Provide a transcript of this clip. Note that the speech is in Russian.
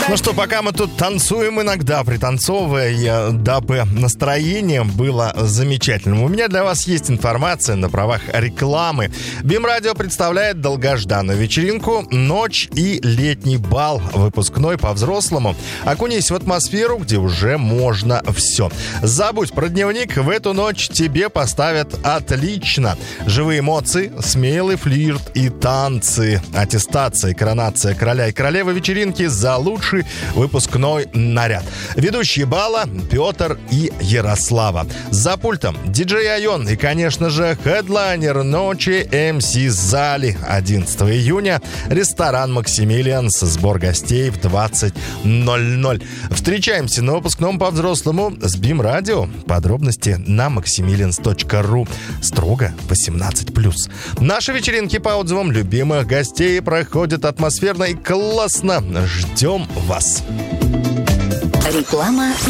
Ну что, пока мы тут танцуем иногда, пританцовывая, дабы настроение было замечательным. У меня для вас есть информация на правах рекламы. БИМ-радио представляет долгожданную вечеринку «Ночь и летний бал». Выпускной по-взрослому. Окунись в атмосферу, где уже можно все. Забудь про дневник, в эту ночь тебе поставят отлично. Живые эмоции, смелый флирт и танцы. Аттестация, коронация короля и королевы вечеринки за лучший выпускной наряд. Ведущие бала Петр и Ярослава. За пультом диджей Айон и, конечно же, хедлайнер ночи МС Зали. 11 июня ресторан Максимилианс. Сбор гостей в 20:00. Встречаемся на выпускном по-взрослому с БИМ-радио. Подробности на maximilians.ru. Строго 18+. Наши вечеринки по отзывам любимых гостей проходят атмосферно и классно. Ждем вас. Реклама